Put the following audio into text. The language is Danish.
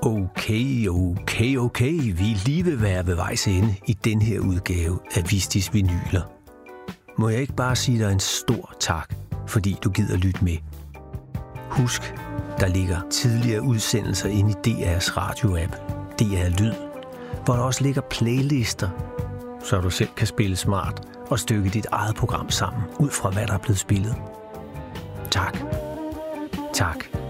Okay. Vi er lige ved at være ved vejs ende i den her udgave af Vistis Vinyler. Må jeg ikke bare sige dig en stor tak, fordi du gider lytte med. Husk, der ligger tidligere udsendelser inde i DR's radio-app, DR Lyd, hvor der også ligger playlister, så du selv kan spille smart og stykke dit eget program sammen, ud fra hvad der er blevet spillet. Tak.